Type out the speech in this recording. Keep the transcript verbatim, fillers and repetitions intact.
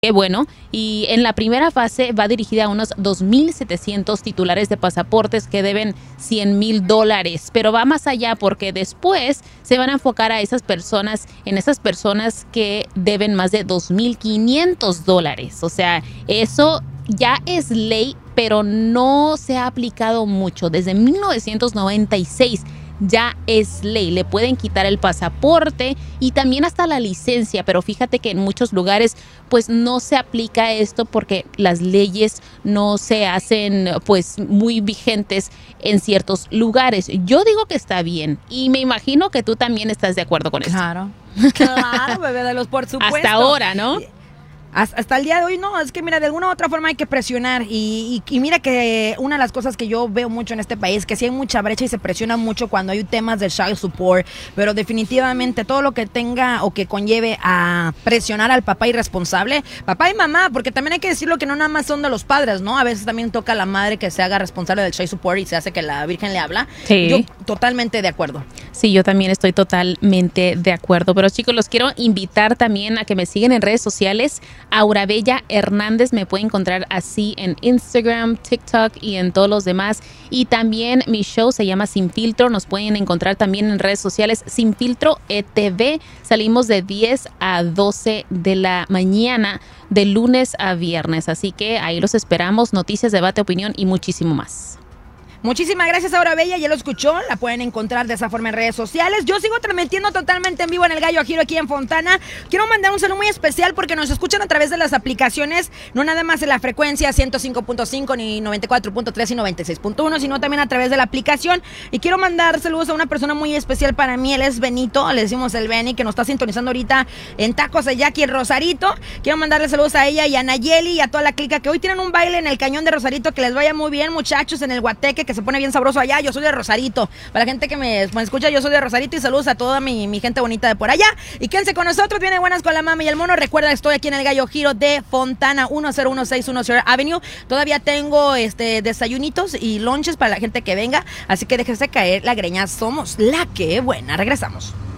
Qué bueno. Y en la primera fase va dirigida a unos dos mil setecientos titulares de pasaportes que deben cien mil dólares. Pero va más allá porque después se van a enfocar a esas personas, en esas personas que deben más de dos mil quinientos dólares. O sea, eso ya es ley, pero no se ha aplicado mucho. Desde mil novecientos noventa y seis ya es ley. Le pueden quitar el pasaporte y también hasta la licencia, pero fíjate que en muchos lugares pues no se aplica esto porque las leyes no se hacen pues muy vigentes en ciertos lugares. Yo digo que está bien y me imagino que tú también estás de acuerdo con eso. Claro, claro, bebé de los, por supuesto. Hasta ahora, ¿no? Hasta el día de hoy, no, es que mira, de alguna u otra forma hay que presionar y, y, y mira que una de las cosas que yo veo mucho en este país, que sí hay mucha brecha y se presiona mucho cuando hay temas de child support, pero definitivamente todo lo que tenga o que conlleve a presionar al papá irresponsable, papá y mamá, porque también hay que decirlo que no nada más son de los padres, ¿no? A veces también toca a la madre que se haga responsable del child support y se hace que la Virgen le habla. Sí. Yo totalmente de acuerdo. Sí, yo también estoy totalmente de acuerdo, pero chicos, los quiero invitar también a que me sigan en redes sociales. Aura Bella Hernández, me puede encontrar así en Instagram, TikTok y en todos los demás. Y también mi show se llama Sin Filtro, nos pueden encontrar también en redes sociales Sin Filtro E T V. Salimos de diez a doce de la mañana, de lunes a viernes, así que ahí los esperamos, noticias, debate, opinión y muchísimo más. Muchísimas gracias, Aura Bella, ya lo escuchó, la pueden encontrar de esa forma en redes sociales. Yo sigo transmitiendo totalmente en vivo en el Gallo Giro aquí en Fontana. Quiero mandar un saludo muy especial porque nos escuchan a través de las aplicaciones, no nada más en la frecuencia ciento cinco punto cinco, ni noventa y cuatro punto tres y noventa y seis punto uno, sino también a través de la aplicación. Y quiero mandar saludos a una persona muy especial para mí, él es Benito, le decimos el Beni, que nos está sintonizando ahorita en Tacos de Jackie, en Rosarito. Quiero mandarle saludos a ella y a Nayeli y a toda la clica que hoy tienen un baile en el Cañón de Rosarito, que les vaya muy bien, muchachos, en el Guateque, que se pone bien sabroso allá. Yo soy de Rosarito. Para la gente que me, me escucha, yo soy de Rosarito y saludos a toda mi, mi gente bonita de por allá. Y quédense con nosotros, viene Buenas con la Mami y el Mono. Recuerda, estoy aquí en el Gallo Giro de Fontana, uno cero uno seis uno cero Avenue. Todavía tengo este desayunitos y lunches para la gente que venga, así que déjese caer la greña. Somos la que buena. Regresamos.